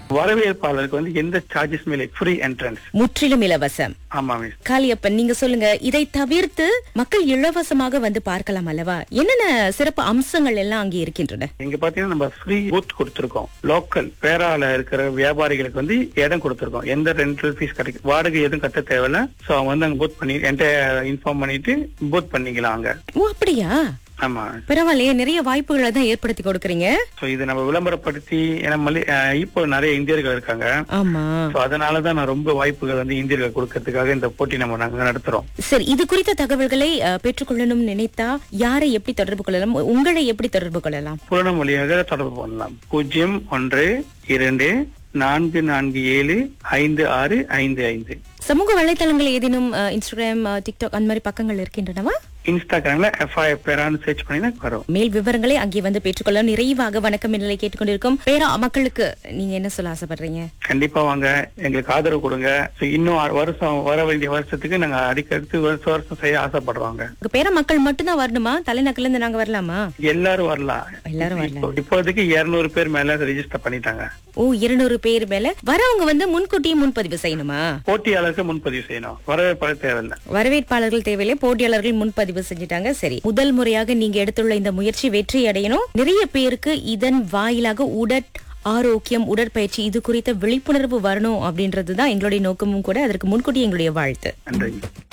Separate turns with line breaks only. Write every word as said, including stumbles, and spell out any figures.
வரவேற்பாளருக்கு வந்து எந்த சார்ஜஸ்மே இல்லை, ஃப்ரீ என்ட்ரன்ஸ்,
முற்றிலும் இலவசம்.
ஆமா மிஸ்.
காளியப்பன், நீங்க சொல்லுங்க, இதை தவிர்த்து மக்கள் இலவசமாக வந்து பார்க்கலாம் அல்லவா? என்னென்ன சிறப்பு அம்சங்கள் எல்லாம் அங்கே இருக்கின்றன?
இங்க பாத்தீங்கன்னா நம்ம ஃப்ரீ பூத் கொடுத்திருக்கோம். லோக்கல் பேரால இருக்கிற வியாபாரிகளுக்கு வந்து இடம் கொடுத்திருக்கோம். எந்த ரெண்டல் ஃபீஸ் கிடைக்கும், வாடகை எதுவும் கட்ட தேவையில்ல. சோ அவங்க வந்து அங்க பூத் பண்ணி என்கிட்ட இன்ஃபார்ம் பண்ணிட்டு பூத் பண்ணிக்கலாம் அங்க.
ஓ, அப்படியா?
ஆமா,
பரவாயில்லையே, நிறைய வாய்ப்புகளை தான் ஏற்படுத்தி கொடுக்கறீங்க.
சோ இது நம்ம விளம்பரப்படுத்தி, ஏன்னா மல்லி- அஹ் இப்போ நிறைய இந்தியர்கள் இருக்காங்க.
ஆமா.
சோ அதனாலதான் நான் ரொம்ப வாய்ப்புகள் வந்து இந்தியர்கள் கொடுக்கறதுக்காக இந்த போட்டி நம்ம நாங்க நடத்துறோம்.
சரி, இது குறித்த தகவல்களை அஹ், பெற்றுக்கொள்ளணும் நினைத்தா யாரை எப்படி தொடர்பு கொள்ளலாம்? உங்களை எப்படி தொடர்பு கொள்ளலாம்?
புலனம் வழியாக தொடர்பு பண்ணலாம். பூஜ்ஜியம் ஒன்று இரண்டு நான்கு நான்கு ஏழு ஐந்து ஆறு ஐந்து ஐந்து.
சமூக வலைத்தளங்கள் ஏதேனும் அஹ், இன்ஸ்டாகிராம், அஹ், டிக்டாக் அந்த மாதிரி பக்கங்கள் இருக்கின்றனவா?
இன்ஸ்டாகிராம்ல எஃப்ஐ பேரான்னு சர்ச் பண்ணி வரும்.
மேல் விவரங்களை அங்கே வந்து பெற்றுக்கொள்ள. நிறைவாக வணக்கம் நிலை கேட்டுக்கொண்டிருக்கும் பேரா மக்களுக்கு நீங்க என்ன சொல்ல ஆசைப்படுறீங்க?
கண்டிப்பா வாங்க, எங்களுக்கு ஆதரவு கொடுங்க. So, இன்னும் ஆ- வருஷம் வர வேண்டிய வருஷத்துக்கு நாங்க அடிக்கடுத்து வருஷம் வருஷம் செய்ய ஆசைப்படுறோங்க.
உங்க பேரா மக்கள் மட்டும்தான் வரணுமா? தலைநகர்ல இருந்து நாங்க வரலாமா?
எல்லாரும் வரலாம்.
எல்லாரும் வரலாம்.
இப்போ- இப்போதைக்கு இருநூறு பேர் மேல ரெஜிஸ்டர் பண்ணிட்டாங்க.
ஓ, இருநூறு பேர் மேல வரவங்க வந்து முன்கூட்டியே முன்பதிவு செய்யணுமா?
போட்டியாளருக்கு முன்பதிவு செய்யணும், வரவேற்பாளர் தேவையில்லை.
வரவேற்பாளர்கள் தேவையில்லை, போட்டியாளர்கள் முன்பதிவு செஞ்சுட்டாங்க. சரி, முதல் முறையாக நீங்க எடுத்துள்ள இந்த முயற்சி வெற்றி அடையணும். நிறைய பேருக்கு இதன் வாயிலாக உடற் ஆரோக்கியம், உடற்பயிற்சி இது குறித்த விழிப்புணர்வு வரணும் அப்படின்றதுதான் எங்களுடைய நோக்கமும் கூட. அதற்கு முன்கூட்டி எங்களுடைய வாழ்த்து.
நன்றி.